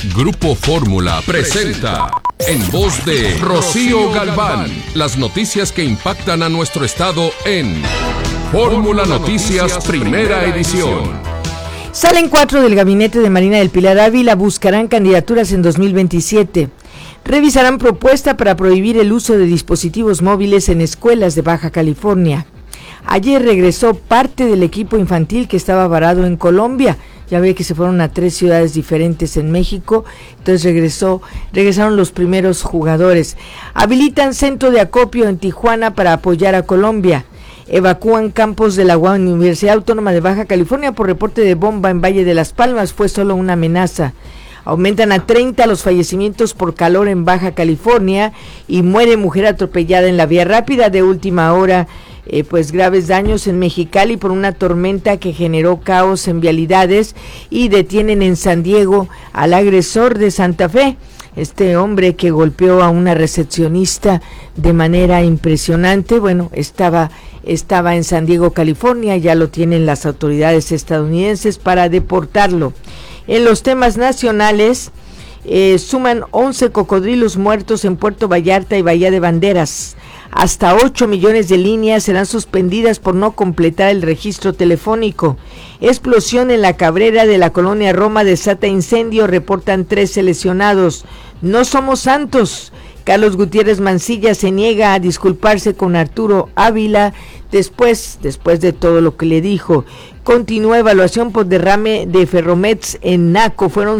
Grupo Fórmula presenta, en voz de Rocío Galván, las noticias que impactan a nuestro estado en Fórmula Noticias Primera Edición. Salen 4 del gabinete de Marina del Pilar Ávila, buscarán candidaturas en 2027. Revisarán propuesta para prohibir el uso de dispositivos móviles en escuelas de Baja California. Ayer regresó parte del equipo infantil que estaba varado en Colombia. Ya ve que se fueron a 3 ciudades diferentes en México, entonces regresaron los primeros jugadores. Habilitan centro de acopio en Tijuana para apoyar a Colombia. Evacúan campos de la Universidad Autónoma de Baja California por reporte de bomba en Valle de las Palmas, fue solo una amenaza. Aumentan a 30 los fallecimientos por calor en Baja California y muere mujer atropellada en la vía rápida de última hora. Pues graves daños en Mexicali por una tormenta que generó caos en vialidades y detienen en San Diego al agresor de Santa Fe. Este hombre que golpeó a una recepcionista de manera impresionante, bueno, estaba en San Diego, California, ya lo tienen las autoridades estadounidenses para deportarlo. En los temas nacionales, suman 11 cocodrilos muertos en Puerto Vallarta y Bahía de Banderas. Hasta 8 millones de líneas serán suspendidas por no completar el registro telefónico. Explosión en la Cabrera de la colonia Roma desata incendio, reportan 13 lesionados. No somos santos. Carlos Gutiérrez Mancilla se niega a disculparse con Arturo Ávila después de todo lo que le dijo. Continúa evaluación por derrame de Ferromex en Naco, fueron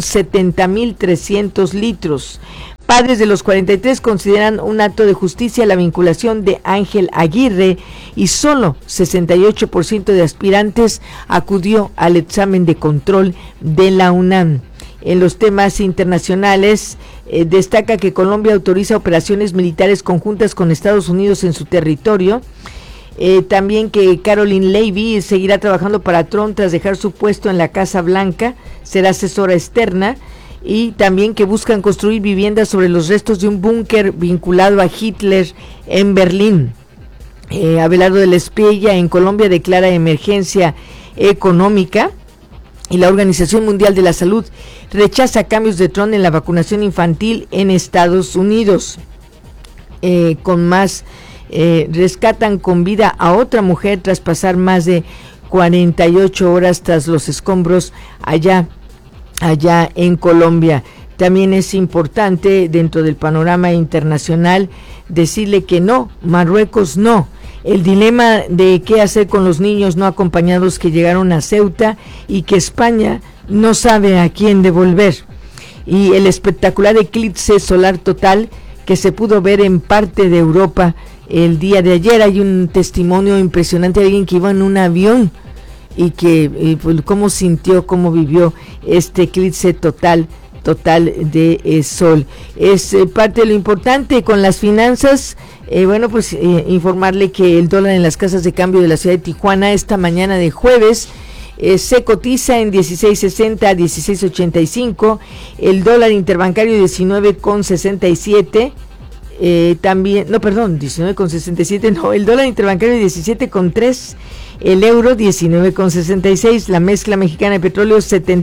70,300 litros. Padres de los 43 consideran un acto de justicia la vinculación de Ángel Aguirre y solo 68% de aspirantes acudió al examen de control de la UNAM. En los temas internacionales, destaca que Colombia autoriza operaciones militares conjuntas con Estados Unidos en su territorio. También que Caroline Levy seguirá trabajando para Trump tras dejar su puesto en la Casa Blanca, será asesora externa. Y también que buscan construir viviendas sobre los restos de un búnker vinculado a Hitler en Berlín. Abelardo de la Espriella en Colombia declara emergencia económica y la Organización Mundial de la Salud rechaza cambios de Trump en la vacunación infantil en Estados Unidos. Rescatan con vida a otra mujer tras pasar más de 48 horas tras los escombros allá en Colombia. También es importante dentro del panorama internacional decirle que no, Marruecos no. El dilema de qué hacer con los niños no acompañados que llegaron a Ceuta y que España no sabe a quién devolver. Y el espectacular eclipse solar total que se pudo ver en parte de Europa el día de ayer. Hay un testimonio impresionante de alguien que iba en un avión y que cómo sintió, cómo vivió este eclipse total de sol. Es parte de lo importante con las finanzas. Informarle que el dólar en las casas de cambio de la ciudad de Tijuana esta mañana de jueves se cotiza en 16.60 a 16.85, el dólar interbancario 19.67, 19.67, el dólar interbancario 17.3, el euro 19.66, la mezcla mexicana de petróleo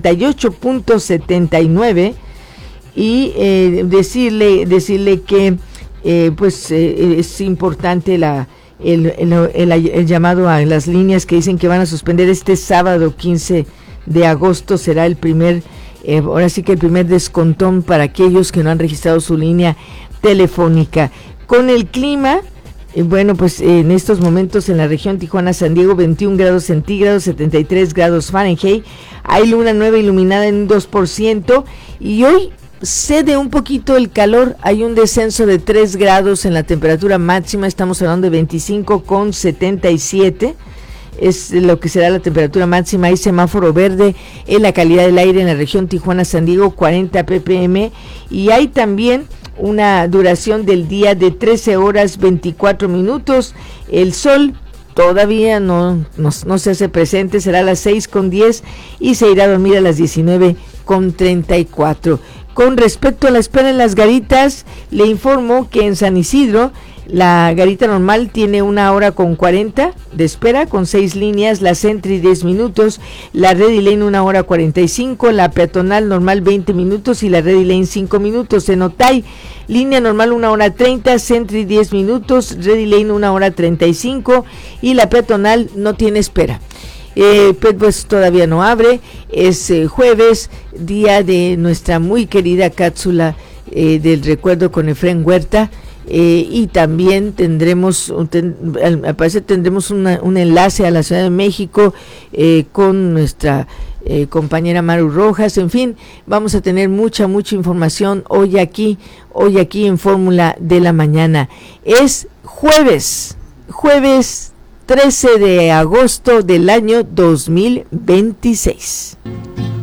78.79 y decirle que es importante el llamado a las líneas que dicen que van a suspender este sábado 15 de agosto, será el primer descontón para aquellos que no han registrado su línea telefónica. Con el clima, en estos momentos en la región Tijuana-San Diego, 21 grados centígrados, 73 grados Fahrenheit, hay luna nueva iluminada en un 2%, y hoy cede un poquito el calor, hay un descenso de 3 grados en la temperatura máxima, estamos hablando de 25,77, es lo que será la temperatura máxima. Hay semáforo verde en la calidad del aire en la región Tijuana-San Diego, 40 ppm, y hay también una duración del día de 13 horas 24 minutos. El sol todavía no se hace presente, será a las 6:10 y se irá a dormir a las 19:34. Con respecto a la espera en las garitas, le informo que en San Isidro La garita normal tiene 1 hora con 40 de espera con 6 líneas, la Sentry 10 minutos, la Ready Lane 1 hora 45, la peatonal normal 20 minutos y la Ready Lane 5 minutos. En Otay, línea normal 1 hora 30, Sentry 10 minutos, Ready Lane 1 hora 35 y la peatonal no tiene espera. Pues todavía no abre, es jueves, día de nuestra muy querida cápsula del recuerdo con Efrén Huerta. Y también tendremos al parecer tendremos un enlace a la Ciudad de México con nuestra compañera Maru Rojas. En fin, vamos a tener mucha información hoy aquí en Fórmula de la Mañana. Es jueves 13 de agosto del año 2026.